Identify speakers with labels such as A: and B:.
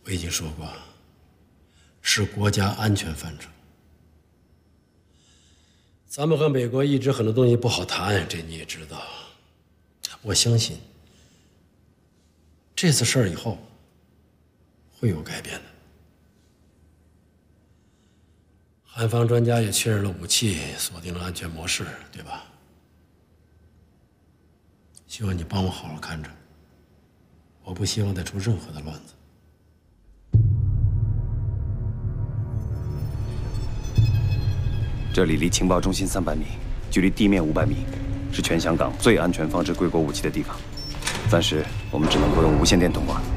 A: 我已经说过，是国家安全范畴。咱们和美国一直很多东西不好谈，这你也知道。我相信这次事儿以后会有改变的。韩方专家也确认了武器，锁定了安全模式，对吧？希望你帮我好好看着，我不希望再出任何的乱子。
B: 这里离情报中心300米，距离地面500米，是全香港最安全放置归国武器的地方。暂时我们只能够用无线电通话。